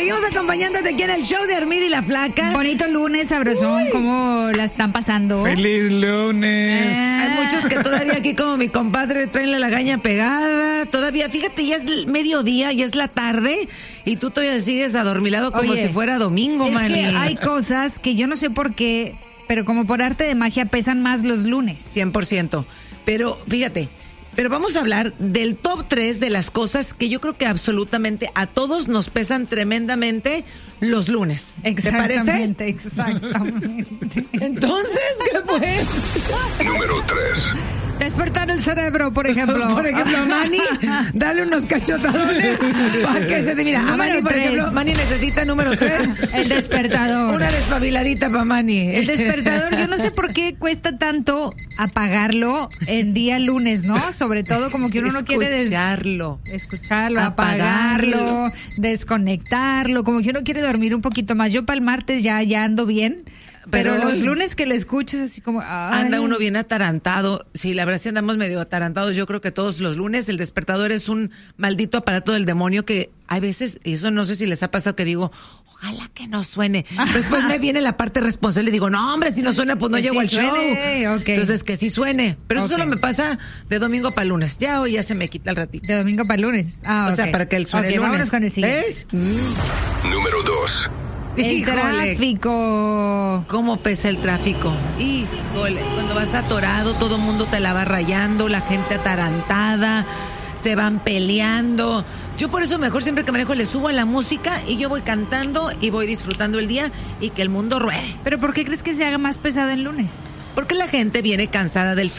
Seguimos acompañándote aquí en el show de Armida y la Flaca. Bonito lunes, sabrosón. ¿Cómo la están pasando? ¡Feliz lunes! Hay muchos que todavía aquí, como mi compadre, traen la lagaña pegada. Todavía, fíjate, ya es mediodía, ya es la tarde y tú todavía sigues adormilado como si fuera domingo, es Manny. que hay cosas que yo no sé por qué, pero como por arte de magia pesan más los lunes. 100%. Pero fíjate, pero vamos a hablar del top 3 de las cosas que yo creo que absolutamente a todos nos pesan tremendamente los lunes. ¿Te parece? Exactamente. Entonces, ¿qué pues? Número 3. Despertar el cerebro, por ejemplo. Por ejemplo, Manny, dale unos cachotadones para que se te... Mira, a Manny, por ejemplo, Manny necesita número 3. El despertador. Una despabiladita para Manny. El despertador, yo no sé por qué cuesta tanto apagarlo en día lunes, ¿no? Sobre todo como que uno no quiere... Escucharlo, apagarlo, desconectarlo, como que uno quiere dormir un poquito más. Yo para el martes ya ando bien. Pero los lunes que lo escuchas así como... Ay. Anda uno bien atarantado. Sí, la verdad sí andamos medio atarantados. Yo creo que todos los lunes el despertador es un maldito aparato del demonio que hay veces, y eso no sé si les ha pasado, que digo, ojalá que no suene. Después me viene la parte responsable y digo, no, hombre, si no suena, pues no llego al show. Okay. Entonces, que sí suene. Pero eso solo me pasa de domingo para lunes. Ya hoy ya se me quita el ratito. De domingo para lunes. O sea, para que el suene el lunes. Vámonos con el siguiente. ¿Ves? Número 2. El tráfico. ¿Cómo pesa el tráfico? Híjole, cuando vas atorado, todo el mundo te la va rayando, la gente atarantada, se van peleando. Yo por eso mejor siempre que manejo le subo a la música y yo voy cantando y voy disfrutando el día y que el mundo ruede. ¿Pero por qué crees que se haga más pesado el lunes? Porque la gente viene cansada del